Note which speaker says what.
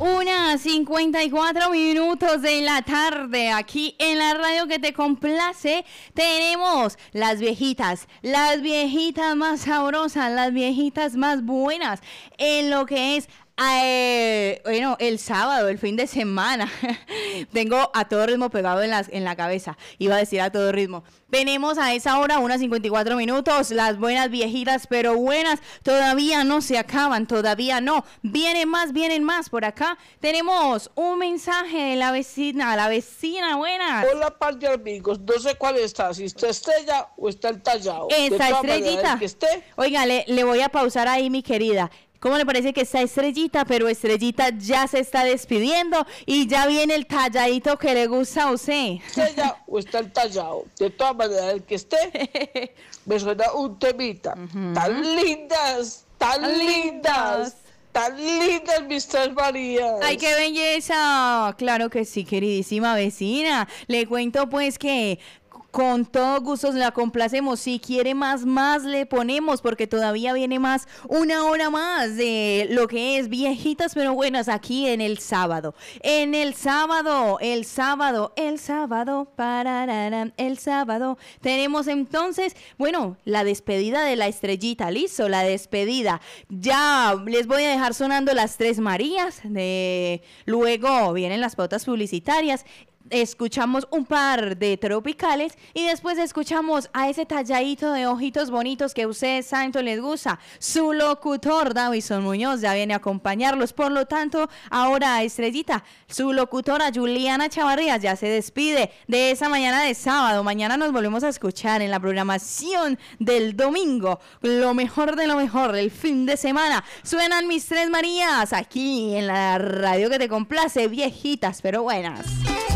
Speaker 1: 1:54 de la tarde, aquí en la radio que te complace, tenemos las viejitas más sabrosas, las viejitas más buenas, en lo que es el sábado, el fin de semana. Tengo a todo ritmo pegado en la cabeza. Iba a decir a todo ritmo. Venimos a esa hora, 1:54. Las buenas viejitas, pero buenas, todavía no se acaban, todavía no. Vienen más por acá. Tenemos un mensaje de la vecina, buenas.
Speaker 2: Hola, par de amigos, no sé cuál está, si está Estrella o está el Tallado.
Speaker 1: Esta Estrellita. Oiga, le voy a pausar ahí, mi querida. ¿Cómo le parece que está Estrellita? Pero Estrellita ya se está despidiendo y ya viene el talladito que le gusta a usted.
Speaker 2: Estrella o está el Tallado. De todas maneras, el que esté, me suena un temita. Tan lindas, tan lindas mis tres Marías.
Speaker 1: ¡Ay, qué belleza! Claro que sí, queridísima vecina. Le cuento pues que con todo gusto la complacemos. Si quiere más le ponemos, porque todavía viene más, una hora más de lo que es viejitas pero buenas aquí en el sábado. El sábado, tenemos entonces, la despedida de la Estrellita, listo, la despedida. Ya les voy a dejar sonando las tres Marías, luego vienen las pautas publicitarias. Escuchamos un par de tropicales y después escuchamos a ese talladito de ojitos bonitos que a ustedes tanto les gusta. Su locutor, Davison Muñoz, ya viene a acompañarlos. Por lo tanto, ahora Estrellita, su locutora Juliana Chavarrías ya se despide de esa mañana de sábado. Mañana nos volvemos a escuchar en la programación del domingo. Lo mejor de lo mejor, el fin de semana. Suenan mis tres Marías aquí en la radio que te complace, viejitas pero buenas.